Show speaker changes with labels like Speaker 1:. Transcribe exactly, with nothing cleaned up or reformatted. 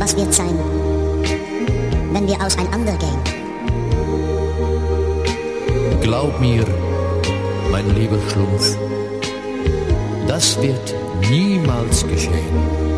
Speaker 1: Was wird sein, wenn wir auseinandergehen?
Speaker 2: Glaub mir, mein lieber Schlumpf, das wird niemals geschehen.